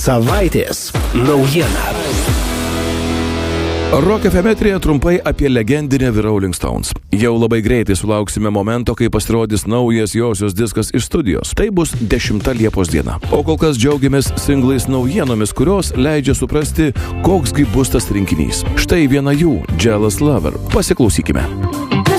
Savaitės naujiena. Rock FM eteryje trumpai apie legendinę The Rolling Stones. Jau labai greitai sulauksime momento, kai pasirodys naujas josios diskas iš studijos. Tai bus 10 Liepos diena. O kol kas džiaugiamės singlais naujienomis, kurios leidžia suprasti, koksgi bus tas rinkinys. Štai viena jų, Jealous Lover. Pasiklausykime.